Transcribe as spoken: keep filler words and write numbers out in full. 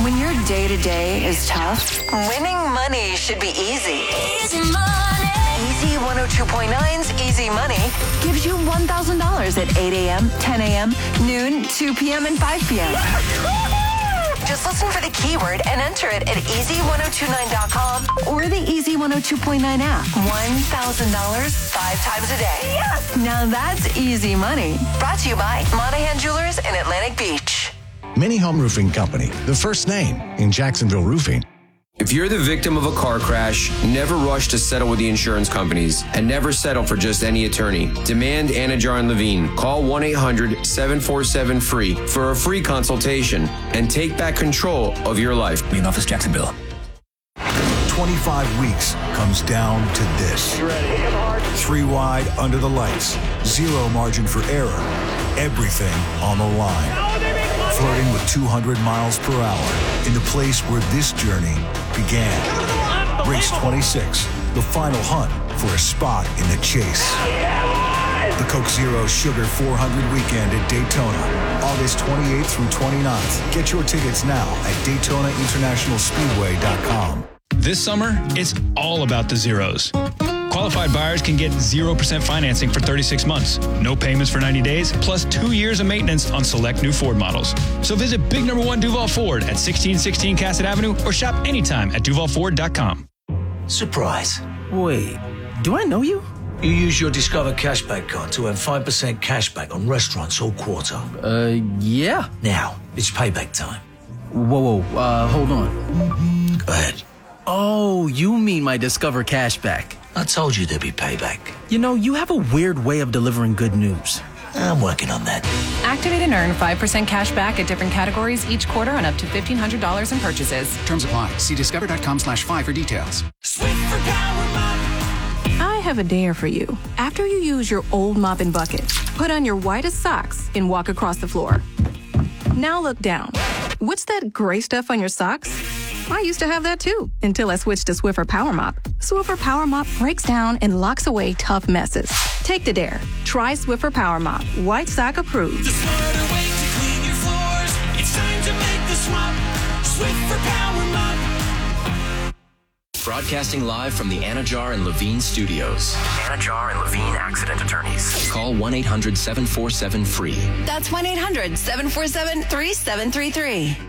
When your day-to-day is tough, winning money should be easy. Easy money. Easy one oh two point nine's Easy Money gives you one thousand dollars at eight a.m., ten a.m., noon, two p.m., and five p.m. Just listen for the keyword and enter it at easy one oh two nine dot com or the Easy one oh two point nine app. one thousand dollars five times a day. Yes! Now that's easy money. Brought to you by Monahan Jewelers in Atlantic Beach. Mini Home Roofing Company, the first name in Jacksonville roofing. If you're the victim of a car crash, never rush to settle with the insurance companies and never settle for just any attorney. Demand Anajar and Levine. Call one eight hundred seven four seven free for a free consultation and take back control of your life. Main office, Jacksonville. twenty-five weeks comes down to this. You ready? Three wide under the lights. Zero margin for error. Everything on the line. Flirting with two hundred miles per hour in the place where this journey began. Race twenty-six, the final hunt for a spot in the chase. The Coke Zero Sugar four hundred weekend at Daytona, August twenty-eighth through twenty-ninth. Get your tickets now at Daytona International Speedway dot com. This summer, it's all about the zeros. Qualified buyers can get zero percent financing for thirty-six months, no payments for ninety days, plus two years of maintenance on select new Ford models. So visit Big Number One Duval Ford at sixteen sixteen Cassett Avenue or shop anytime at Duval Ford dot com. Surprise. Wait, do I know you? You use your Discover Cashback card to earn five percent cashback on restaurants all quarter. Uh, yeah. Now, it's payback time. Whoa, whoa, uh, hold on. Go ahead. Oh, you mean my Discover Cashback. I told you there'd be payback. You know, you have a weird way of delivering good news. I'm working on that. Activate and earn five percent cash back at different categories each quarter on up to fifteen hundred dollars in purchases. Terms apply. See discover dot com slash five for details. Swiffer Power Mop. I have a dare for you. After you use your old mop and bucket, put on your whitest socks and walk across the floor. Now look down. What's that gray stuff on your socks? I used to have that too, until I switched to Swiffer Power Mop. Swiffer Power Mop breaks down and locks away tough messes. Take the dare. Try Swiffer Power Mop. White sock approved. The smarter way to clean your floors. It's time to make the swap. Swiffer Power Mop. Broadcasting live from the Anajar and Levine studios. Anajar and Levine Accident Attorneys. Call one eight hundred seven four seven free. That's one eight hundred seven four seven three seven three three.